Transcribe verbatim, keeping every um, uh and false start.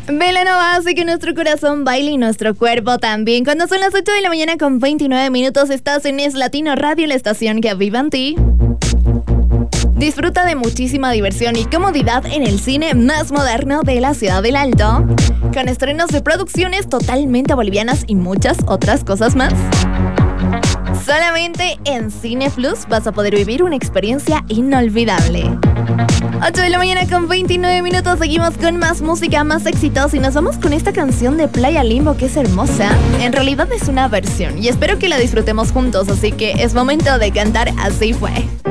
Belanova hace que nuestro corazón baile y nuestro cuerpo también. Cuando son las ocho de la mañana con veintinueve minutos, estás en Es Latino Radio, la estación que aviva en ti. Disfruta de muchísima diversión y comodidad en el cine más moderno de la Ciudad del Alto, con estrenos de producciones totalmente bolivianas y muchas otras cosas más. Solamente en Cine Plus vas a poder vivir una experiencia inolvidable. ocho de la mañana con veintinueve minutos, seguimos con más música, más éxitos y nos vamos con esta canción de Playa Limbo que es hermosa. En realidad es una versión y espero que la disfrutemos juntos, así que es momento de cantar Así Fue.